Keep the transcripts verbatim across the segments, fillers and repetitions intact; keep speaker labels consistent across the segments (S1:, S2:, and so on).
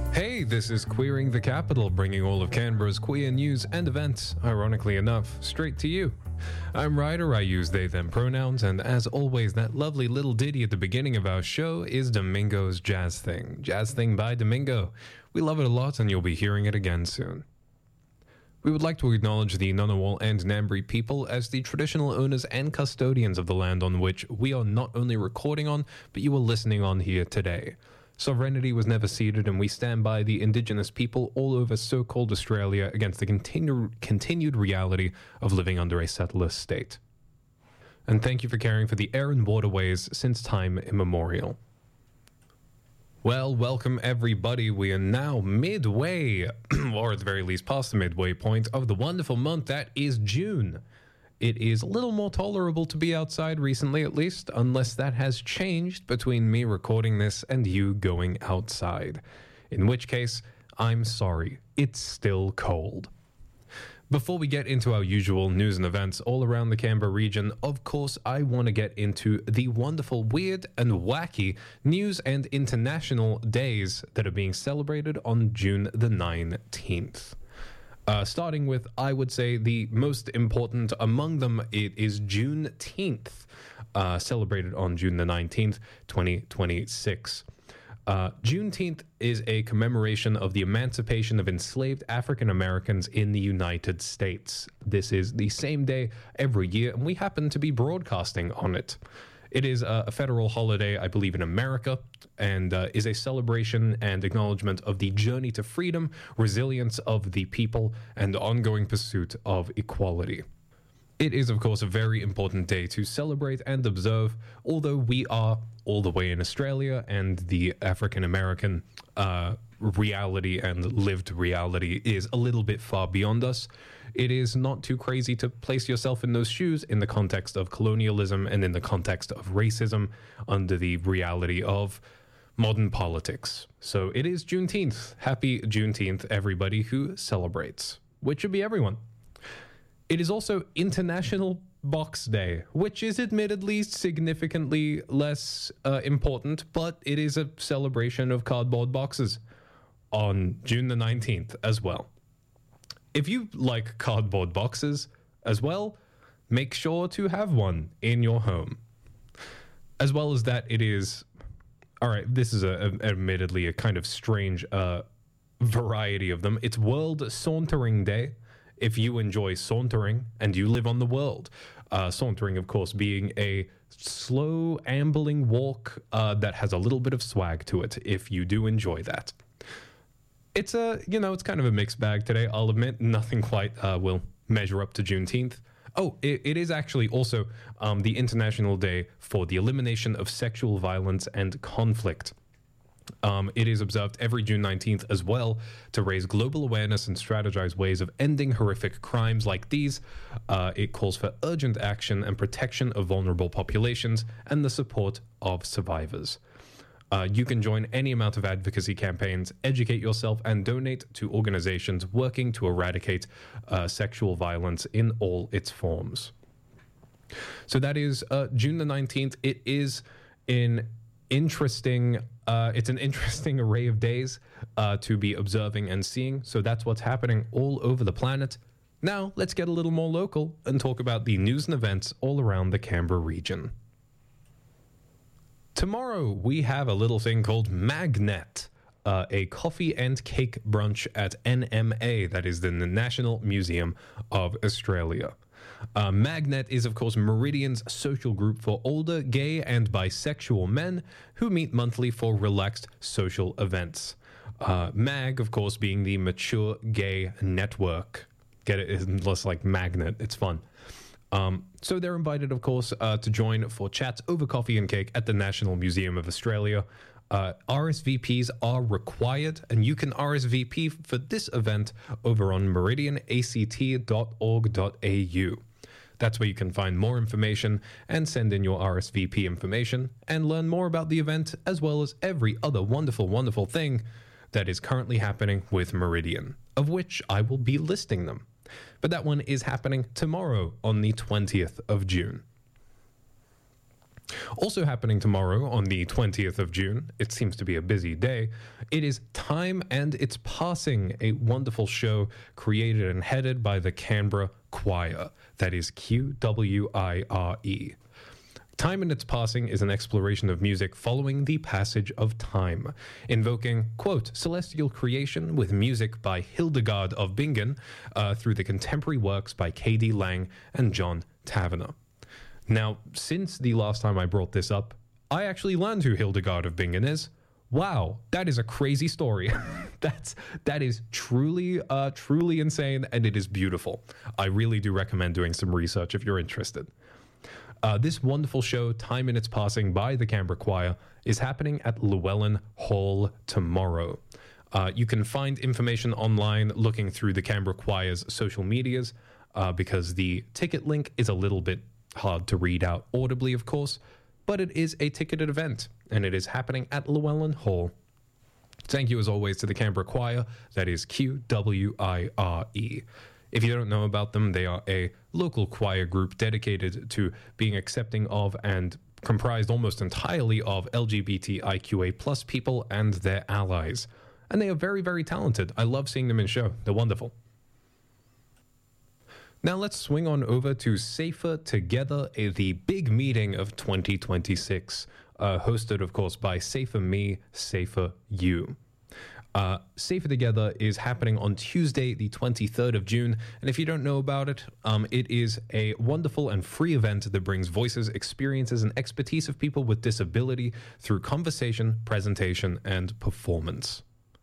S1: Hey, this is Queering the Capital, bringing all of Canberra's queer news and events, ironically enough, straight to you. I'm Ryder, I use they them pronouns, and as always, that lovely little ditty at the beginning of our show is Domingo's Jazz Thing. Jazz Thing by Domingo. We love it a lot, and you'll be hearing it again soon. We would like to acknowledge the Ngunnawal and Ngambri people as the traditional owners and custodians of the land on which we are not only recording on, but you are listening on here today. Sovereignty was never ceded, and we stand by the Indigenous people all over so-called Australia against the continu- continued reality of living under a settler state. And thank you for caring for the air and waterways since time immemorial. Well, welcome everybody. We are now midway, or at the very least past the midway point of the wonderful month that is June. It is a little more tolerable to be outside recently, at least, unless that has changed between me recording this and you going outside. In which case, I'm sorry, it's still cold. Before we get into our usual news and events all around the Canberra region, of course, I want to get into the wonderful, weird, and wacky news and international days that are being celebrated on June the nineteenth. Uh, starting with, I would say, the most important among them, it is Juneteenth, uh, celebrated on June the nineteenth, twenty twenty-six. Uh, Juneteenth is a commemoration of the emancipation of enslaved African Americans in the United States. This is the same day every year, and we happen to be broadcasting on it. It is a, a federal holiday, I believe, in America, and uh, is a celebration and acknowledgement of the journey to freedom, resilience of the people, and ongoing pursuit of equality. It is, of course, a very important day to celebrate and observe, although we are all the way in Australia, and the African American uh, reality and lived reality is a little bit far beyond us. It is not too crazy to place yourself in those shoes in the context of colonialism and in the context of racism under the reality of modern politics. So it is Juneteenth. Happy Juneteenth, everybody who celebrates, which should be everyone. It is also International Box Day, which is admittedly significantly less uh, important, but it is a celebration of cardboard boxes on June the nineteenth as well. If you like cardboard boxes as well, make sure to have one in your home. As well as that, it is... All right, this is a, a, admittedly a kind of strange uh, variety of them. It's World Sauntering Day, if you enjoy sauntering and you live on the world. Uh, sauntering, of course, being a slow, ambling walk uh, that has a little bit of swag to it, if you do enjoy that. It's a, you know, it's kind of a mixed bag today, I'll admit. Nothing quite uh, will measure up to Juneteenth. Oh, it, it is actually also um, the International Day for the Elimination of Sexual Violence and Conflict. Um, it is observed every June nineteenth as well to raise global awareness and strategize ways of ending horrific crimes like these. Uh, it calls for urgent action and protection of vulnerable populations and the support of survivors. Uh, you can join any amount of advocacy campaigns, educate yourself, and donate to organizations working to eradicate uh, sexual violence in all its forms. So that is uh, June the nineteenth. It is an interesting, uh, it's an interesting array of days uh, to be observing and seeing. So that's what's happening all over the planet. Now let's get a little more local and talk about the news and events all around the Canberra region. Tomorrow, we have a little thing called Magnet, uh, a coffee and cake brunch at N M A, that is the National Museum of Australia. Uh, Magnet is, of course, Meridian's social group for older, gay, and bisexual men who meet monthly for relaxed social events. Uh, MAG, of course, being the Mature Gay Network. Get it? It's less like Magnet. It's fun. Um, so they're invited, of course, uh, to join for chats over coffee and cake at the National Museum of Australia. Uh, R S V Ps are required, and you can R S V P for this event over on meridian a c t dot org dot a u. That's where you can find more information and send in your R S V P information and learn more about the event, as well as every other wonderful, wonderful thing that is currently happening with Meridian, of which I will be listing them. But that one is happening tomorrow on the twentieth of June. Also happening tomorrow on the twentieth of June, it seems to be a busy day, it is Time and Its Passing, a wonderful show created and headed by the Canberra Choir. That is Q W I R E. Time and Its Passing is an exploration of music following the passage of time, invoking, quote, celestial creation with music by Hildegard of Bingen uh, through the contemporary works by K D Lang and John Tavener. Now, since the last time I brought this up, I actually learned who Hildegard of Bingen is. Wow, that is a crazy story. That's that is truly, uh, truly insane, and it is beautiful. I really do recommend doing some research if you're interested. Uh, this wonderful show, Time and Its Passing by the Canberra Choir, is happening at Llewellyn Hall tomorrow. Uh, you can find information online looking through the Canberra Choir's social medias, uh, because the ticket link is a little bit hard to read out audibly, of course, but it is a ticketed event, and it is happening at Llewellyn Hall. Thank you, as always, to the Canberra Choir. That is Q W I R E. If you don't know about them, they are a local choir group dedicated to being accepting of and comprised almost entirely of L G B T I Q A plus people and their allies. And they are very, very talented. I love seeing them in show. They're wonderful. Now let's swing on over to Safer Together, a, the big meeting of twenty twenty-six, uh, hosted, of course, by Safer Me, Safer You. Uh, Safer Together is happening on Tuesday, the twenty-third of June, and if you don't know about it, um, it is a wonderful and free event that brings voices, experiences, and expertise of people with disability through conversation, presentation, and performance.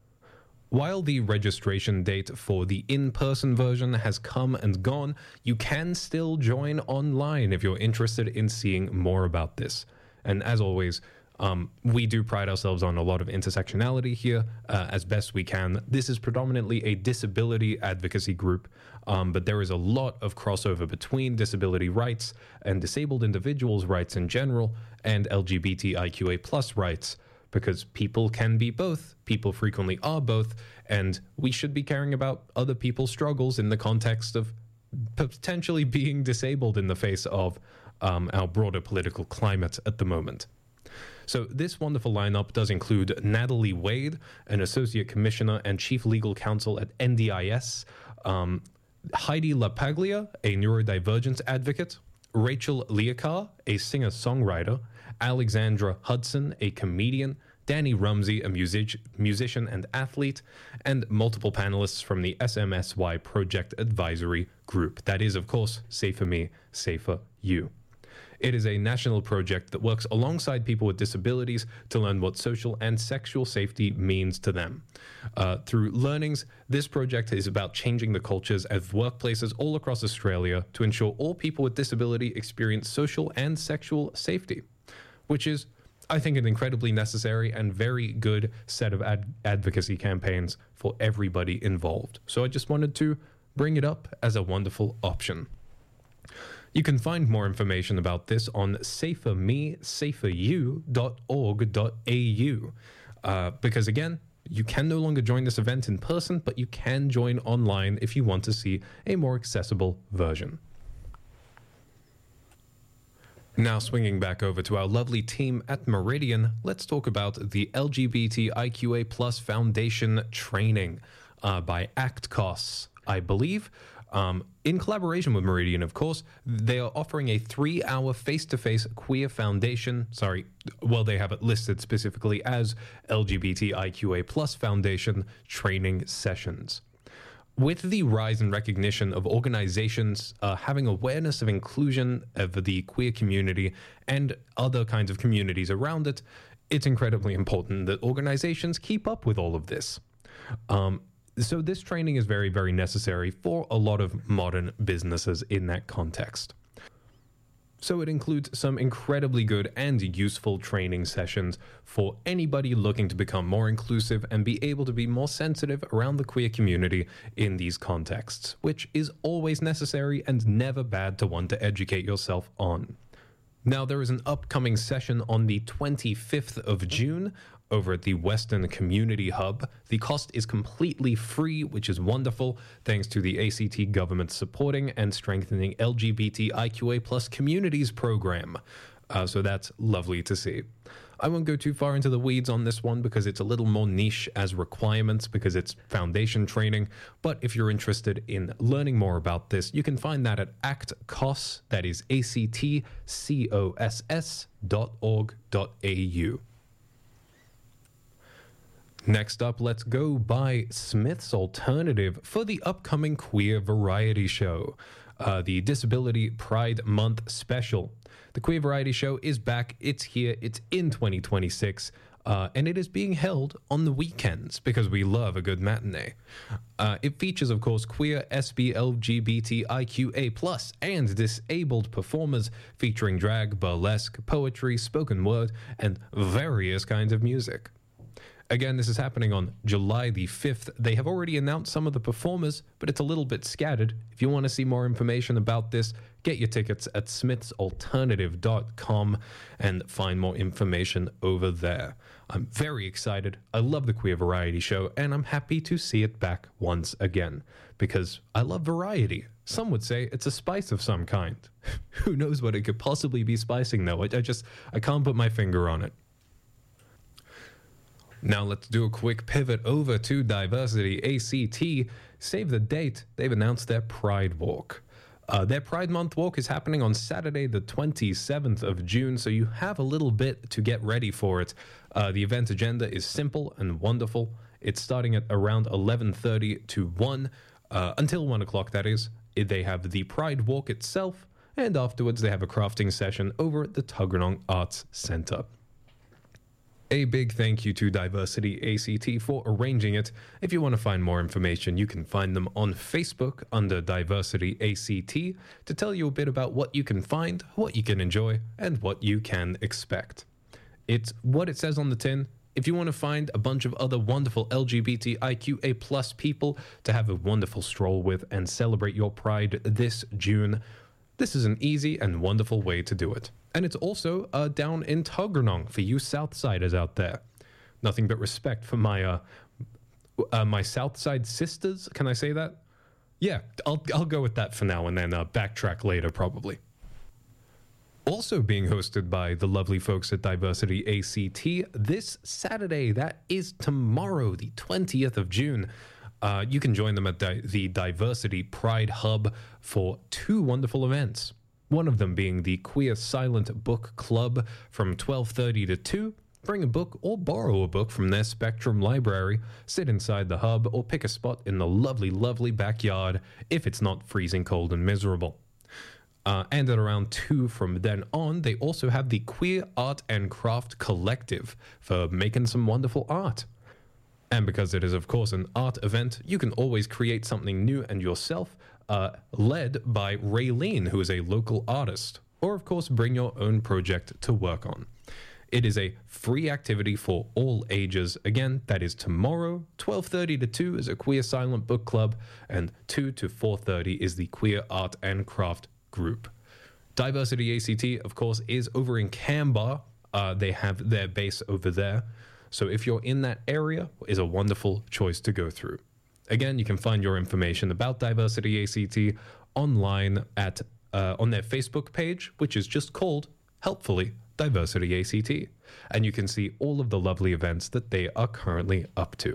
S1: While the registration date for the in-person version has come and gone, you can still join online if you're interested in seeing more about this. And as always, um, we do pride ourselves on a lot of intersectionality here, uh, as best we can. This is predominantly a disability advocacy group, um, but there is a lot of crossover between disability rights and disabled individuals' rights in general, and L G B T I Q A plus rights. Because people can be both, people frequently are both, and we should be caring about other people's struggles in the context of potentially being disabled in the face of um, our broader political climate at the moment. So this wonderful lineup does include Natalie Wade, an Associate Commissioner and Chief Legal Counsel at N D I S, um, Heidi LaPaglia, a neurodivergence advocate, Rachel Leokar, a singer-songwriter, Alexandra Hudson, a comedian, Danny Rumsey, a music- musician and athlete, and multiple panelists from the S M S Y Project Advisory Group. That is, of course, Safer Me, Safer You. It is a national project that works alongside people with disabilities to learn what social and sexual safety means to them. Uh, through learnings, this project is about changing the cultures of workplaces all across Australia to ensure all people with disability experience social and sexual safety, which is, I think, an incredibly necessary and very good set of ad- advocacy campaigns for everybody involved. So I just wanted to bring it up as a wonderful option. You can find more information about this on safer me safer you dot org dot a u, uh, because again, you can no longer join this event in person, but you can join online if you want to see a more accessible version. Now swinging back over to our lovely team at Meridian, let's talk about the L G B T I Q A plus Foundation training uh, by ACTCOS, I believe. Um, in collaboration with Meridian, of course, they are offering a three-hour face-to-face queer foundation, sorry, well, they have it listed specifically as L G B T I Q A plus Foundation training sessions. With the rise and recognition of organizations uh, having awareness of inclusion of the queer community and other kinds of communities around it, it's incredibly important that organizations keep up with all of this. Um, So this training is very, very necessary for a lot of modern businesses in that context. So it includes some incredibly good and useful training sessions for anybody looking to become more inclusive and be able to be more sensitive around the queer community in these contexts, which is always necessary and never bad to want to educate yourself on. Now, there is an upcoming session on the twenty-fifth of June over at the Western Community Hub. The cost is completely free, which is wonderful, thanks to the A C T government supporting and strengthening L G B T I Q A plus communities program. Uh, so that's lovely to see. I won't go too far into the weeds on this one because it's a little more niche as requirements because it's foundation training. But if you're interested in learning more about this, you can find that at A C T C O S, that is A C T C O S S dot org dot A U. Next up, let's go by Smith's Alternative for the upcoming Queer Variety Show, uh, the Disability Pride Month special. The Queer Variety Show is back, it's here, it's in twenty twenty-six, uh, and it is being held on the weekends because we love a good matinee. Uh, it features, of course, queer, S B, L G B T I Q A plus, and disabled performers featuring drag, burlesque, poetry, spoken word, and various kinds of music. Again, this is happening on July the fifth. They have already announced some of the performers, but it's a little bit scattered. If you want to see more information about this, get your tickets at smiths alternative dot com and find more information over there. I'm very excited. I love the Queer Variety Show, and I'm happy to see it back once again because I love variety. Some would say it's a spice of some kind. Who knows what it could possibly be spicing, though? I, I just, I can't put my finger on it. Now let's do a quick pivot over to Diversity A C T. Save the date. They've announced their Pride Walk. Uh, their Pride Month Walk is happening on Saturday, the twenty-seventh of June, so you have a little bit to get ready for it. Uh, the event agenda is simple and wonderful. It's starting at around eleven thirty to one, uh, until one o'clock, that is. They have the Pride Walk itself, and afterwards they have a crafting session over at the Tuggeranong Arts Centre. A big thank you to Diversity A C T for arranging it. If you want to find more information, you can find them on Facebook under Diversity A C T to tell you a bit about what you can find, what you can enjoy, and what you can expect. It's what it says on the tin. If you want to find a bunch of other wonderful L G B T I Q A plus people to have a wonderful stroll with and celebrate your pride this June, this is an easy and wonderful way to do it. And it's also uh, down in Tuggeranong for you Southsiders out there. Nothing but respect for my uh, uh, my Southside sisters. Can I say that? Yeah, I'll I'll go with that for now and then uh, backtrack later probably. Also being hosted by the lovely folks at Diversity A C T this Saturday, that is tomorrow, the twentieth of June. Uh, you can join them at di- the Diversity Pride Hub for two wonderful events. One of them being the Queer Silent Book Club from twelve thirty to two. Bring a book or borrow a book from their Spectrum library, sit inside the hub, or pick a spot in the lovely, lovely backyard if it's not freezing cold and miserable. Uh, and at around two from then on, they also have the Queer Art and Craft Collective for making some wonderful art. And because it is, of course, an art event, you can always create something new and yourself, uh, led by Raylene, who is a local artist. Or, of course, bring your own project to work on. It is a free activity for all ages. Again, that is tomorrow, twelve thirty to two is a Queer Silent Book Club, and two to four thirty is the Queer Art and Craft group. Diversity A C T, of course, is over in Canberra. Uh, they have their base over there. So if you're in that area, is a wonderful choice to go through. Again, you can find your information about Diversity A C T online at uh, on their Facebook page, which is just called, helpfully, Diversity A C T. And you can see all of the lovely events that they are currently up to.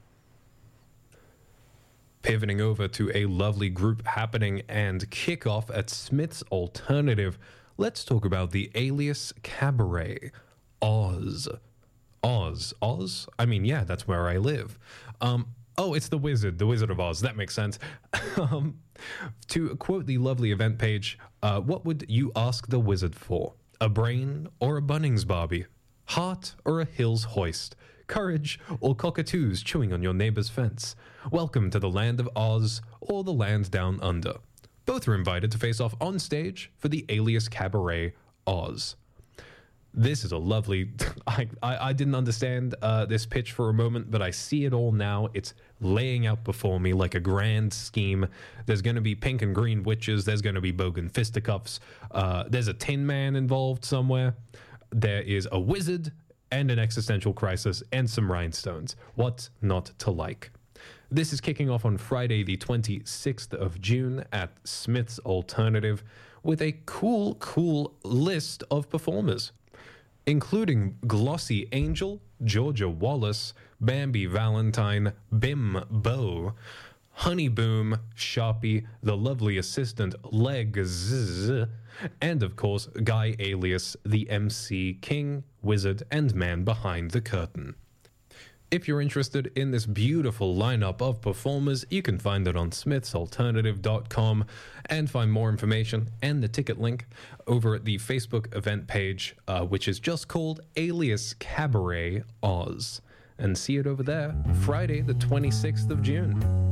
S1: Pivoting over to a lovely group happening and kickoff at Smith's Alternative, let's talk about the Alias Cabaret, Oz. Oz. Oz? I mean, yeah, that's where I live. Um, oh, it's the Wizard, the Wizard of Oz. That makes sense. um, to quote the lovely event page, uh, what would you ask the wizard for? A brain or a Bunnings Barbie? Heart or a Hills hoist? Courage or cockatoos chewing on your neighbor's fence? Welcome to the land of Oz or the land down under. Both are invited to face off on stage for the Alias Cabaret Oz. This is a lovely... I, I, I didn't understand uh, this pitch for a moment, but I see it all now. It's laying out before me like a grand scheme. There's going to be pink and green witches. There's going to be bogan fisticuffs. Uh, there's a Tin Man involved somewhere. There is a wizard and an existential crisis and some rhinestones. What's not to like? This is kicking off on Friday, the twenty-sixth of June at Smith's Alternative, with a cool, cool list of performers, including Glossy Angel, Georgia Wallace, Bambi Valentine, Bim Bo, Honey Boom, Sharpie, the lovely assistant Legs, and of course Guy alias the M C King, Wizard, and man behind the curtain. If you're interested in this beautiful lineup of performers, you can find it on smiths alternative dot com and find more information and the ticket link over at the Facebook event page, uh, which is just called Alias Cabaret Oz. And see it over there Friday the twenty-sixth of June.